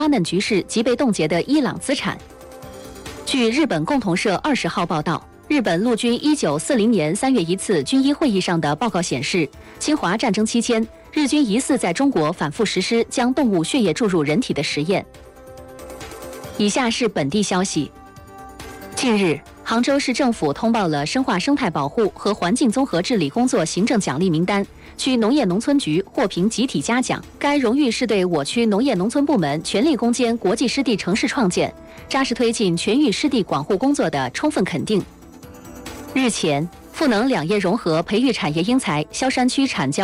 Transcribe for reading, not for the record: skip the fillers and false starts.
嫩局势及被冻结的伊朗资产。据日本共同社20号报道，日本陆军1940年3月一次军医会议上的报告显示，侵华战争期间，日军疑似在中国反复实施将动物血液注入人体的实验。以下是本地消息。近日，杭州市政府通报了深化生态保护和环境综合治理工作行政奖励名单，区农业农村局获评集体嘉奖。该荣誉是对我区农业农村部门全力攻坚国际湿地城市创建、扎实推进全域湿地管护工作的充分肯定。日前，赋能两业融合培育产业英才，萧山区产教